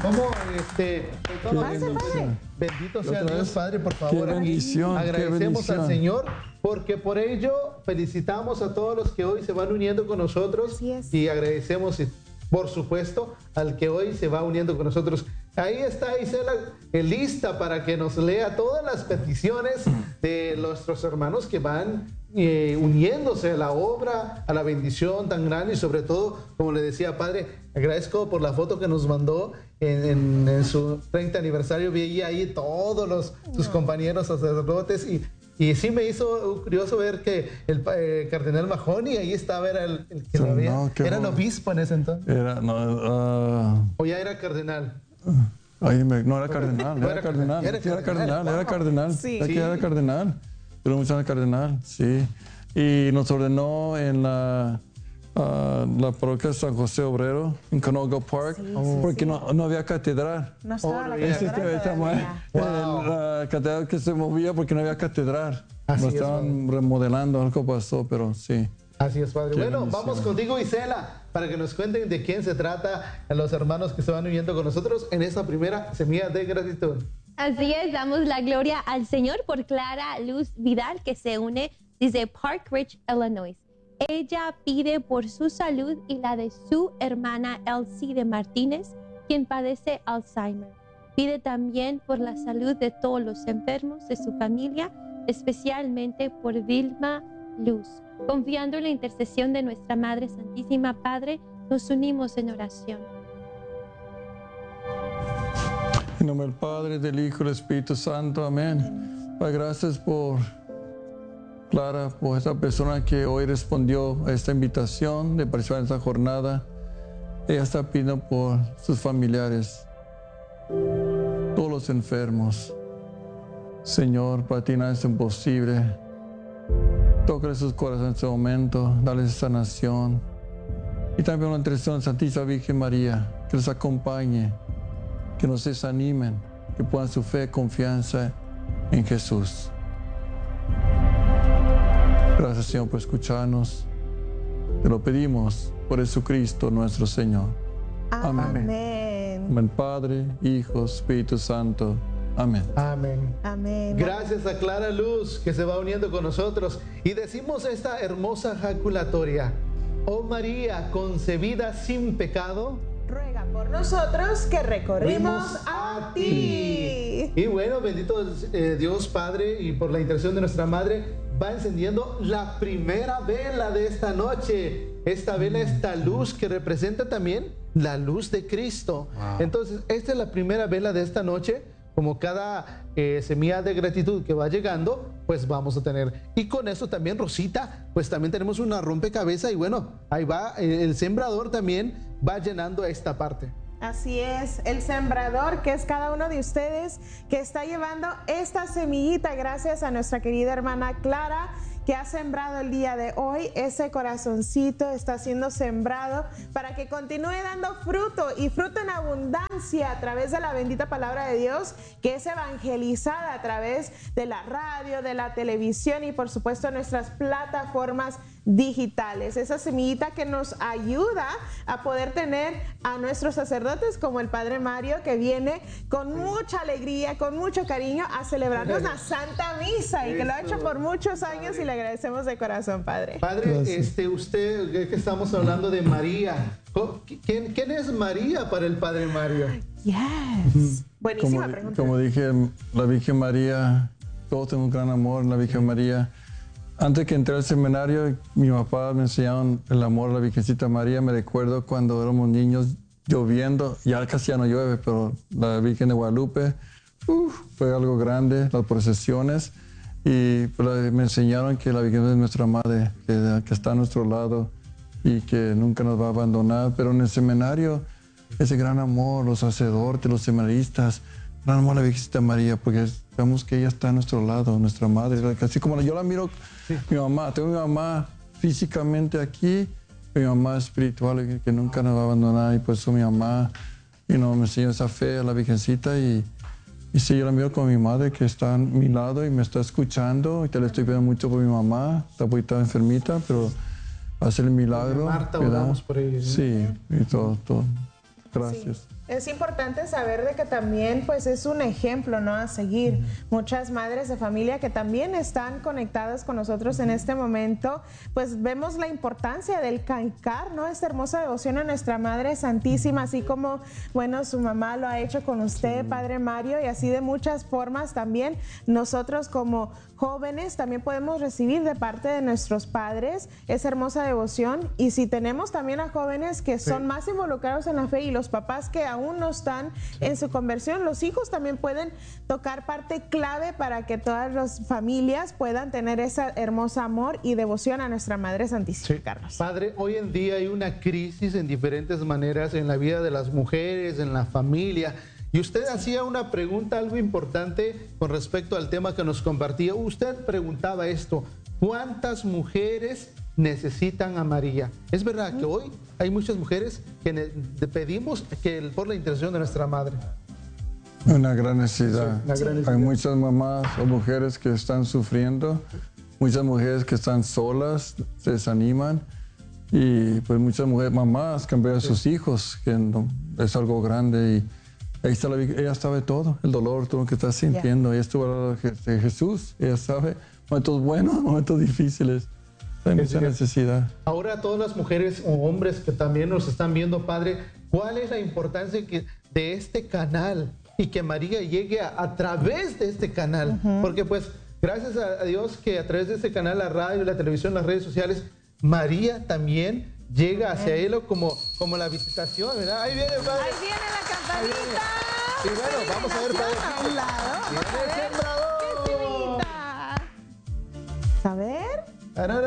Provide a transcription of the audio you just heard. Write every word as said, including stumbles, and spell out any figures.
¿Cómo, este, todo Pase, padre. Bendito sea Dios, Padre, por favor. Qué bendición, Agradecemos qué bendición. al Señor porque por ello felicitamos a todos los que hoy se van uniendo con nosotros. Así es. Y agradecemos, por supuesto, al que hoy se va uniendo con nosotros. Ahí está Isela, eh, lista para que nos lea todas las peticiones de nuestros hermanos que van eh, uniéndose a la obra, a la bendición tan grande y sobre todo, como le decía, Padre, agradezco por la foto que nos mandó en, en, en su treinta aniversario. Vi ahí todos los, sus compañeros sacerdotes y, y sí me hizo curioso ver que el eh, cardenal Mahony ahí estaba, era el, el que Sí, lo había. no, qué Era el bueno. obispo en ese entonces. Era, no, uh, O ya era cardenal. ay, me- no era cardenal, No era era cardenal, cardenal, sí, era cardenal, era cardenal, Sí. era que era cardenal, pero mucho era cardenal, sí. Y nos ordenó en la, ah, la parroquia de San José Obrero, en Canoga Park, Sí, sí, porque sí. No, no había catedral. No estaba la Oh, Ese catedral que está mal, todavía. Wow. la catedral que se movía porque no había catedral. Así Lo es, estaban remodelando, algo pasó, pero sí. Así es, Padre. Qué Bueno, bendición. vamos contigo, Isela, para que nos cuenten de quién se trata a los hermanos que se van uniendo con nosotros en esta primera semilla de gratitud. Así es, damos la gloria al Señor por Clara Luz Vidal, que se une desde Park Ridge, Illinois. Ella pide por su salud y la de su hermana Elsie de Martínez, quien padece Alzheimer. Pide también por la salud de todos los enfermos de su familia, especialmente por Vilma Luz. Confiando en la intercesión de nuestra Madre Santísima, Padre, nos unimos en oración. En nombre del Padre, del Hijo y del Espíritu Santo. Amén. Padre, gracias por Clara, por esta persona que hoy respondió a esta invitación de participar en esta jornada. Ella está pidiendo por sus familiares, todos los enfermos. Señor, para ti nada es imposible. Tócale sus corazones en este momento, dale sanación. Y también una intercesión de Santísima Virgen María, que los acompañe, que nos desanimen, que pongan su fe y confianza en Jesús. Gracias, Señor, por escucharnos. Te lo pedimos por Jesucristo nuestro Señor. Amén. Amén. Amén. Padre, Hijo, Espíritu Santo. Amén. Amén. Amén. Gracias a Clara Luz que se va uniendo con nosotros y decimos esta hermosa jaculatoria. Oh María, concebida sin pecado, Ruega por nosotros que recorrimos a ti. Y bueno, bendito eh, Dios Padre, y por la intercesión de nuestra Madre, va encendiendo la primera vela de esta noche. Esta vela, esta luz que representa también la luz de Cristo. Wow. Entonces, esta es la primera vela de esta noche. Como cada eh, semilla de gratitud que va llegando, pues vamos a tener. Y con eso también, Rosita, pues también tenemos una rompecabezas y bueno, ahí va, eh, el sembrador también va llenando esta parte. Así es, el sembrador, que es cada uno de ustedes que está llevando esta semillita gracias a nuestra querida hermana Clara, que ha sembrado el día de hoy. Ese corazoncito está siendo sembrado para que continúe dando fruto y fruto en abundancia a través de la bendita palabra de Dios, que es evangelizada a través de la radio, de la televisión y por supuesto nuestras plataformas digitales. Esa semillita que nos ayuda a poder tener a nuestros sacerdotes como el Padre Mario, que viene con mucha alegría, con mucho cariño a celebrarnos la Santa Misa y que lo ha hecho por muchos años y le agradecemos de corazón, Padre. Padre, Gracias. este, usted, que estamos hablando de María, ¿quién, quién es María para el Padre Mario? Yes. Buenísima Como, pregunta. como dije, la Virgen María, todos tenemos un gran amor en la Virgen María. Antes que entré al seminario, mi papá me enseñaron el amor a la Virgencita María. Me recuerdo cuando éramos niños lloviendo, ya casi ya no llueve, pero la Virgen de Guadalupe uf, fue algo grande, las procesiones. Y pues, me enseñaron que la Virgen es nuestra madre, que, que está a nuestro lado y que nunca nos va a abandonar. Pero en el seminario, ese gran amor, los sacerdotes, los seminaristas, gran amor a la Virgencita María, porque vemos que ella está a nuestro lado, nuestra madre. Así como yo la miro, sí. Mi mamá, tengo mi mamá físicamente aquí, mi mamá espiritual, que, que nunca nos va a abandonar, y por eso mi mamá y no, me enseñó esa fe a la Virgencita. Y, y sí, yo la miro con mi madre, que está a mi lado y me está escuchando, y te le estoy pidiendo mucho por mi mamá, está un poquito enfermita, pero va a ser el milagro. Marta, ¿verdad? oramos por ella. Sí, y todo, todo. Gracias. Sí. Es importante saber de que también pues es un ejemplo, ¿no?, a seguir. Uh-huh. Muchas madres de familia que también están conectadas con nosotros en este momento, pues vemos la importancia del cantar, ¿no?, esta hermosa devoción a nuestra Madre Santísima, así como, bueno, su mamá lo ha hecho con usted, sí, Padre Mario, y así de muchas formas también nosotros como jóvenes también podemos recibir de parte de nuestros padres esa hermosa devoción. Y si tenemos también a jóvenes que son sí. más involucrados en la fe y los papás que aún no están sí. en su conversión, los hijos también pueden tocar parte clave para que todas las familias puedan tener ese hermoso amor y devoción a nuestra Madre Santísima. Sí. Carlos. Padre, hoy en día hay una crisis en diferentes maneras en la vida de las mujeres, en la familia. Y usted hacía una pregunta algo importante con respecto al tema que nos compartía. Usted preguntaba esto: ¿cuántas mujeres necesitan a María? Es verdad que hoy hay muchas mujeres que pedimos que por la intercesión de nuestra Madre. Una gran necesidad. Sí, una gran necesidad. Hay muchas mamás o mujeres que están sufriendo, muchas mujeres que están solas, se desaniman. Y pues muchas mujeres, mamás que han perdido a sus hijos, que no, es algo grande. Y ahí está la, ella sabe todo, el dolor, todo lo que está sintiendo. Yeah. Ella estuvo al lado de Jesús, ella sabe momentos buenos, momentos difíciles. Hay mucha necesidad. Ahora, todas las mujeres o hombres que también nos están viendo, Padre, ¿cuál es la importancia que, de este canal y que María llegue a, a través de este canal? Uh-huh. Porque pues, gracias a, a Dios que a través de este canal, la radio, la televisión, las redes sociales, María también llega hacia él como, como la visitación, ¿verdad? Ahí viene, Padre. Ahí viene la campanita. Y bueno, vamos a ver, Padre. A un lado. Viene el sembrador. ¡Qué A ver.